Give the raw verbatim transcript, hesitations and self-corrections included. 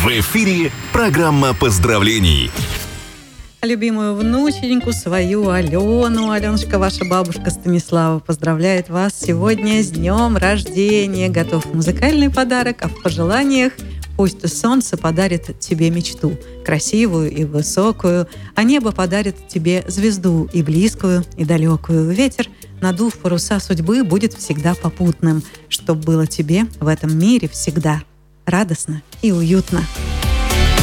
В эфире программа поздравлений. Любимую внученьку свою Алену. Аленушка, ваша бабушка Станислава поздравляет вас сегодня с днем рождения. Готов музыкальный подарок, а в пожеланиях пусть солнце подарит тебе мечту, красивую и высокую, а небо подарит тебе звезду и близкую, и далекую. Ветер, надув паруса судьбы, будет всегда попутным, чтоб было тебе в этом мире всегда радостно и уютно.